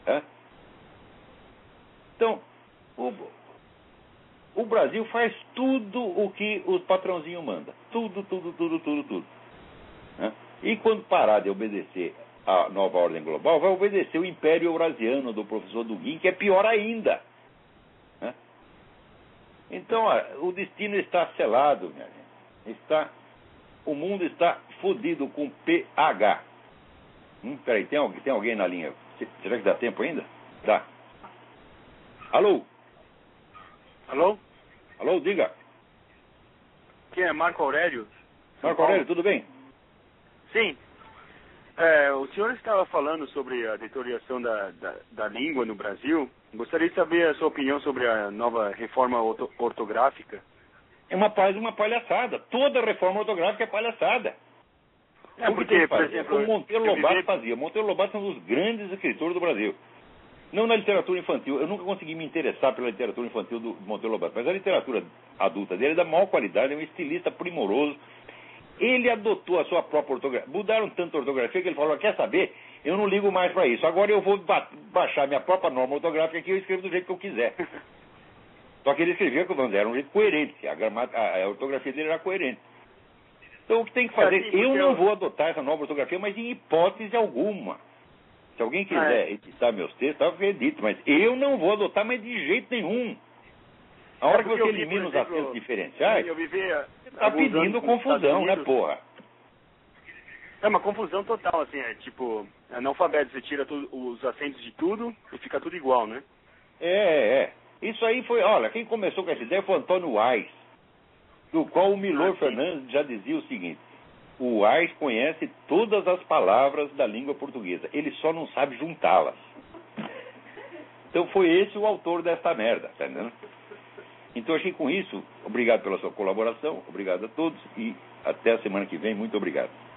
Né? Então, o Brasil faz tudo o que os patrãozinhos mandam. Tudo. Né? E quando parar de obedecer a nova ordem global, vai obedecer o Império Eurasiano do professor Dugin, que é pior ainda. Né? Então, o destino está selado, minha gente. O mundo está fodido com PH. Peraí, tem alguém na linha? Será que dá tempo ainda? Dá. Alô? Alô? Alô, diga. Quem é Marco Aurélio? Marco Aurélio, tudo bem? Sim. O senhor estava falando sobre a deterioração da língua no Brasil. Gostaria de saber a sua opinião sobre a nova reforma ortográfica. É uma palhaçada. Toda reforma ortográfica é palhaçada. Porque, por exemplo, o Monteiro Lobato fazia. Monteiro Lobato é um dos grandes escritores do Brasil. Não na literatura infantil. Eu nunca consegui me interessar pela literatura infantil do Monteiro Lobato. Mas a literatura adulta dele é da maior qualidade, é um estilista primoroso. Ele adotou a sua própria ortografia. Mudaram tanto a ortografia que ele falou, quer saber? Eu não ligo mais para isso. Agora eu vou baixar minha própria norma ortográfica aqui e eu escrevo do jeito que eu quiser. Só que ele escrevia, era um jeito coerente. A ortografia dele era coerente. Então o que tem que fazer? Eu não vou adotar essa nova ortografia, mas em hipótese alguma. Se alguém quiser editar meus textos, eu acredito, mas eu não vou adotar, mas de jeito nenhum. A hora que você elimina os acentos diferenciais, você está pedindo confusão, né, porra? É uma confusão total, assim, tipo, analfabeto, você tira os acentos de tudo e fica tudo igual, né? Isso aí foi, olha, quem começou com essa ideia foi o Antônio Wise, do qual o Milor Fernandes já dizia o seguinte: o Wise conhece todas as palavras da língua portuguesa, ele só não sabe juntá-las. Então foi esse o autor desta merda, tá entendendo? Então achei com isso, obrigado pela sua colaboração, obrigado a todos e até a semana que vem, muito obrigado.